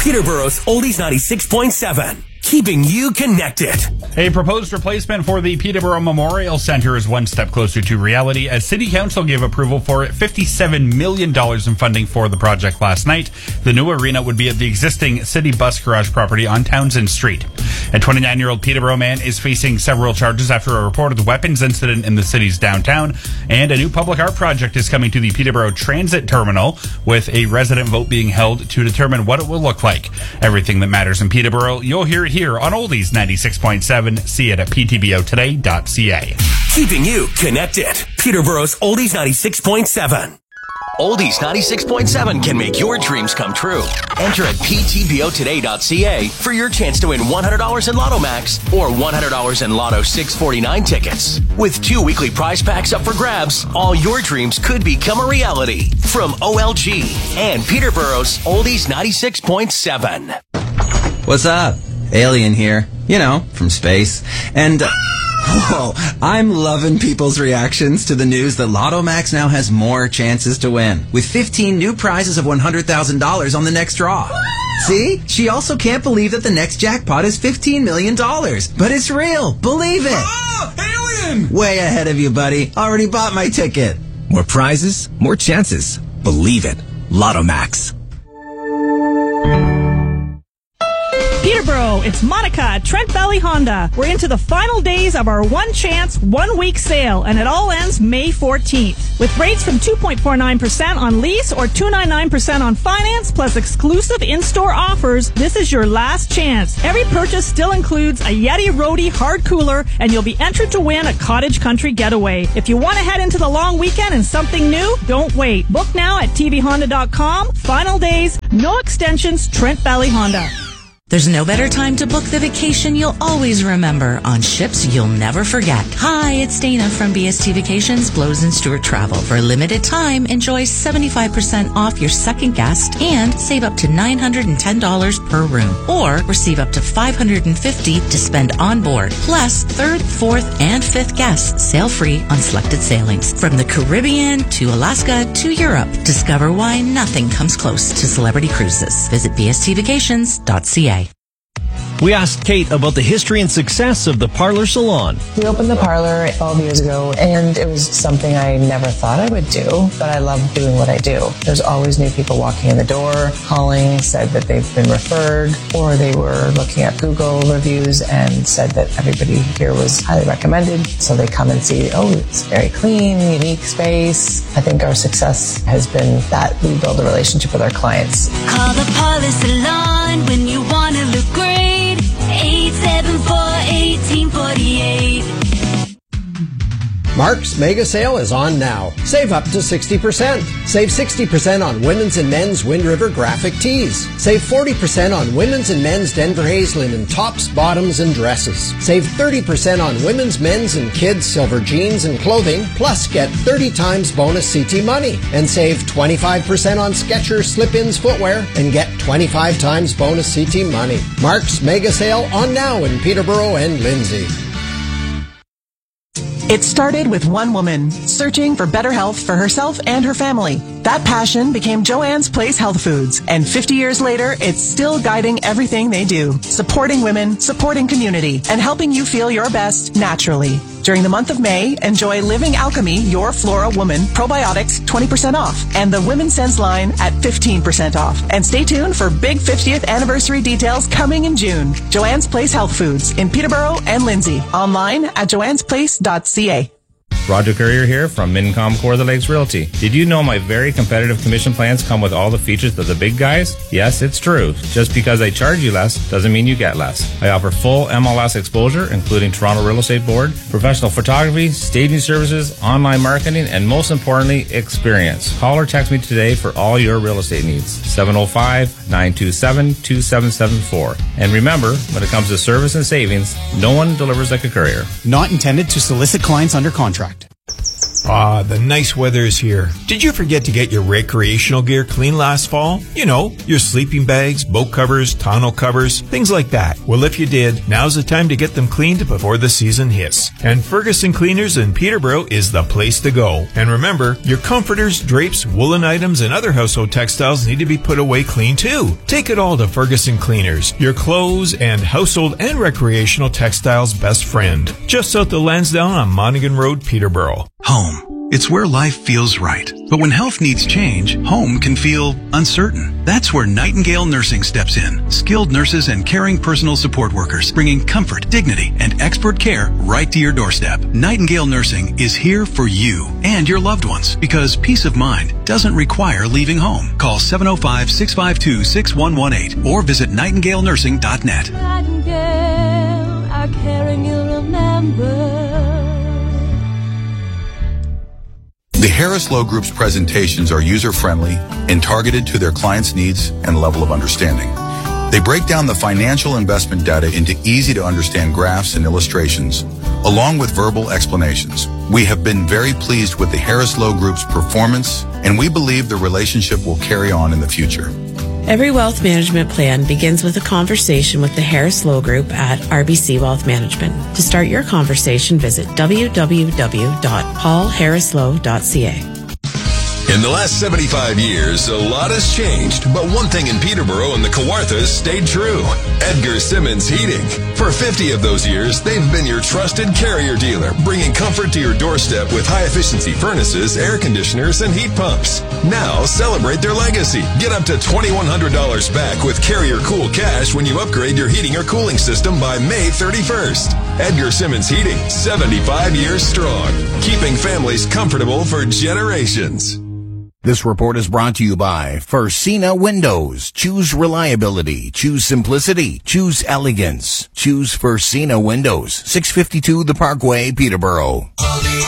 Peterborough's Oldies 96.7. Keeping you connected. A proposed replacement for the Peterborough Memorial Centre is one step closer to reality as City Council gave approval for $57 million in funding for the project last night. The new arena would be at the existing City Bus Garage property on Townsend Street. A 29-year-old Peterborough man is facing several charges after a reported weapons incident in the city's downtown. And a new public art project is coming to the Peterborough Transit Terminal, with a resident vote being held to determine what it will look like. Everything that matters in Peterborough, you'll hear it here on Oldies 96.7. See it at ptbotoday.ca. Keeping you connected. Peterborough's Oldies 96.7. Oldies 96.7 can make your dreams come true. Enter at ptbotoday.ca for your chance to win $100 in Lotto Max or $100 in Lotto 649 tickets. With 2 weekly prize packs up for grabs, all your dreams could become a reality. From OLG and Peterborough's Oldies 96.7. What's up? Alien here. You know, from space. And, whoa, I'm loving people's reactions to the news that Lotto Max now has more chances to win, with 15 new prizes of $100,000 on the next draw. See? She also can't believe that the next jackpot is $15 million. But it's real. Believe it. Oh, alien! Way ahead of you, buddy. Already bought my ticket. More prizes, more chances. Believe it. Lotto Max. Peterborough, it's Monica at Trent Valley Honda. We're into the final days of our one chance, 1 week sale, and it all ends May 14th. With rates from 2.49% on lease or 2.99% on finance, plus exclusive in-store offers, this is your last chance. Every purchase still includes a Yeti Roadie hard cooler, and you'll be entered to win a cottage country getaway. If you want to head into the long weekend and something new, don't wait. Book now at tvhonda.com. Final days, no extensions, Trent Valley Honda. There's no better time to book the vacation you'll always remember on ships you'll never forget. Hi, it's Dana from BST Vacations, Blows and Stewart Travel. For a limited time, enjoy 75% off your second guest and save up to $910 per room. Or receive up to $550 to spend on board. Plus, third, fourth, and fifth guests sail free on selected sailings. From the Caribbean to Alaska to Europe, discover why nothing comes close to Celebrity Cruises. Visit bstvacations.ca. We asked Kate about the history and success of the Parlor Salon. We opened the parlor 12 years ago, and it was something I never thought I would do, but I love doing what I do. There's always new people walking in the door, calling, said that they've been referred, or they were looking at Google reviews and said that everybody here was highly recommended. So they come and see, oh, it's very clean, unique space. I think our success has been that we build a relationship with our clients. Call the Parlor Salon when you want to look great. 874-1848. Mark's Mega Sale is on now. Save up to 60%. Save 60% on women's and men's Wind River graphic tees. Save 40% on women's and men's Denver Hayes linen tops, bottoms, and dresses. Save 30% on women's, men's, and kids' silver jeans and clothing. Plus, get 30 times bonus CT money. And save 25% on Skechers slip-ins footwear and get 25 times bonus CT money. Mark's Mega Sale on now in Peterborough and Lindsay. It started with one woman searching for better health for herself and her family. That passion became Joanne's Place Health Foods, and 50 years later, it's still guiding everything they do, supporting women, supporting community, and helping you feel your best naturally. During the month of May, enjoy Living Alchemy, Your Flora Woman probiotics 20% off, and the Women's Sense line at 15% off. And stay tuned for big 50th anniversary details coming in June. Joanne's Place Health Foods in Peterborough and Lindsay. Online at joannesplace.ca. Roger Courier here from Mincom Core of the Lakes Realty. Did you know my very competitive commission plans come with all the features of the big guys? Yes, it's true. Just because I charge you less doesn't mean you get less. I offer full MLS exposure, including Toronto Real Estate Board, professional photography, staging services, online marketing, and most importantly, experience. Call or text me today for all your real estate needs. 705-927-2774. And remember, when it comes to service and savings, no one delivers like a courier. Not intended to solicit clients under contract. The nice weather is here. Did you forget to get your recreational gear clean last fall? You know, your sleeping bags, boat covers, tonneau covers, things like that. Well, if you did, now's the time to get them cleaned before the season hits. And Ferguson Cleaners in Peterborough is the place to go. And remember, your comforters, drapes, woolen items, and other household textiles need to be put away clean too. Take it all to Ferguson Cleaners, your clothes and household and recreational textiles best friend. Just south of Lansdowne on Monaghan Road, Peterborough. Home. It's where life feels right. But when health needs change, home can feel uncertain. That's where Nightingale Nursing steps in. Skilled nurses and caring personal support workers, bringing comfort, dignity, and expert care right to your doorstep. Nightingale Nursing is here for you and your loved ones because peace of mind doesn't require leaving home. Call 705-652-6118 or visit nightingalenursing.net. Nightingale, our caring you'll remember. The Harris Lowe Group's presentations are user-friendly and targeted to their clients' needs and level of understanding. They break down the financial investment data into easy-to-understand graphs and illustrations, along with verbal explanations. We have been very pleased with the Harris Lowe Group's performance, and we believe the relationship will carry on in the future. Every wealth management plan begins with a conversation with the Harris Lowe Group at RBC Wealth Management. To start your conversation, visit www.paulharrislowe.ca. In the last 75 years, a lot has changed, but one thing in Peterborough and the Kawarthas stayed true. Edgar Simmons Heating. For 50 of those years, they've been your trusted Carrier dealer, bringing comfort to your doorstep with high-efficiency furnaces, air conditioners, and heat pumps. Now, celebrate their legacy. Get up to $2,100 back with Carrier Cool Cash when you upgrade your heating or cooling system by May 31st. Edgar Simmons Heating, 75 years strong, keeping families comfortable for generations. This report is brought to you by Fursina Windows. Choose reliability. Choose simplicity. Choose elegance. Choose Fursina Windows. 652 The Parkway, Peterborough.